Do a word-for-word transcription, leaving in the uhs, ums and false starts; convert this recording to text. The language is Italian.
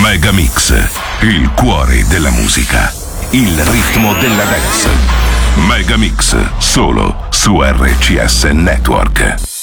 Megamix, il cuore della musica, il ritmo della dance. Megamix, solo su R C S Network.